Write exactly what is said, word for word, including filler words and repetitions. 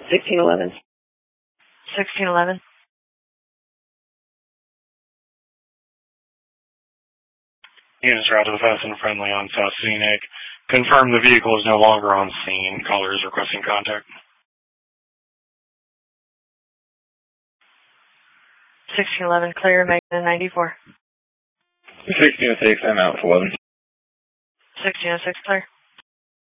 sixteen eleven. sixteen eleven. Units route to the Fast and Friendly on South Scenic. Confirm the vehicle is no longer on scene. Caller is requesting contact. sixteen eleven, clear, Magna ninety-four. sixteen oh six, I'm out for eleven. sixteen oh six, clear.